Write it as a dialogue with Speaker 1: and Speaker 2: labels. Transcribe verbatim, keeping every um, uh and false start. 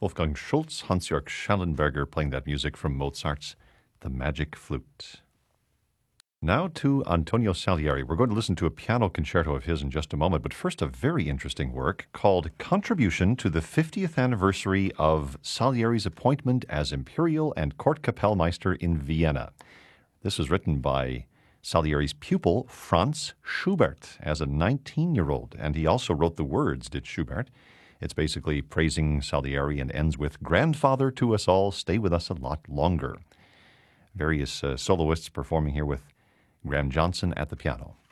Speaker 1: Wolfgang Schultz, Hans-Jörg Schallenberger playing that music from Mozart's The Magic Flute. Now to Antonio Salieri. We're going to listen to a piano concerto of his in just a moment, but first a very interesting work called Contribution to the fiftieth Anniversary of Salieri's Appointment as Imperial and Court Kapellmeister in Vienna. This was written by Salieri's pupil, Franz Schubert, as a nineteen-year-old, and he also wrote the words, did Schubert. It's basically praising Salieri and ends with, "Grandfather to us all, stay with us a lot longer." Various uh, soloists performing here with Graham Johnson at the piano.